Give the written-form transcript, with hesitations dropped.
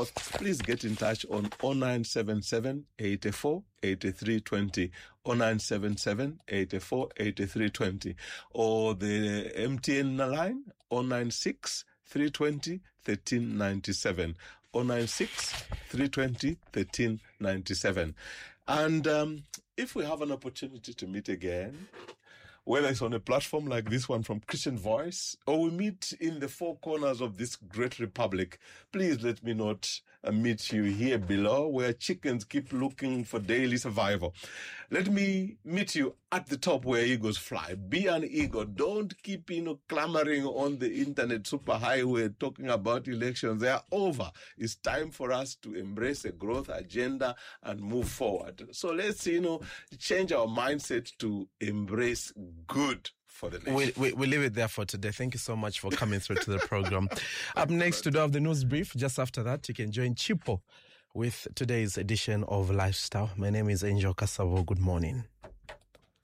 please get in touch on 0977 84 8320, 0977 84 8320, or the MTN line 096 320 1397, 096 320 1397. And if we have an opportunity to meet again, whether it's on a platform like this one from Christian Voice, or we meet in the four corners of this great republic, please let me not meet you here below where chickens keep looking for daily survival. Let me meet you at the top where eagles fly. Be an eagle. Don't keep, clamoring on the internet superhighway talking about elections. They are over. It's time for us to embrace a growth agenda and move forward. So let's, change our mindset to embrace good for the nation. We leave it there for today. Thank you so much for coming through to the program. Up next, to do have the news brief. Just after that, you can join Chipo with today's edition of Lifestyle. My name is Angel Kasavo. Good morning.